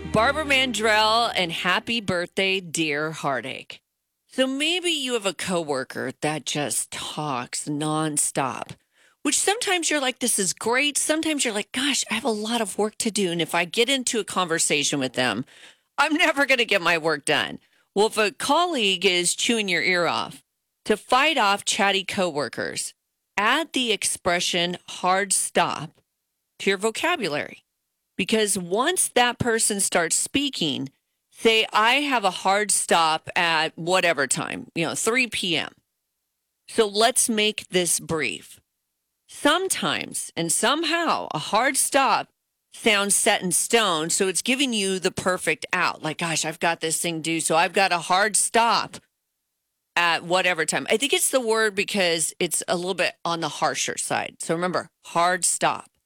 Barbara Mandrell and happy birthday, dear heartache. So maybe you have a coworker that just talks nonstop, which sometimes you're like, this is great. Sometimes you're like, gosh, I have a lot of work to do. And if I get into a conversation with them, I'm never going to get my work done. Well, if a colleague is chewing your ear off, to fight off chatty coworkers, add the expression hard stop to your vocabulary. Because once that person starts speaking, say, I have a hard stop at whatever time, 3 p.m. So let's make this brief. Sometimes and somehow a hard stop sounds set in stone. So it's giving you the perfect out. Like, gosh, I've got this thing due. So I've got a hard stop at whatever time. I think it's the word because it's a little bit on the harsher side. So remember, hard stop.